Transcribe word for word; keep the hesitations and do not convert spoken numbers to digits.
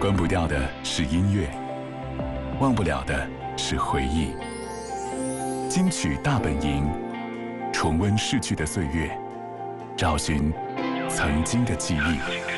关不掉的是音乐，忘不了的是回忆。金曲大本营，重温逝去的岁月，找寻曾经的记忆。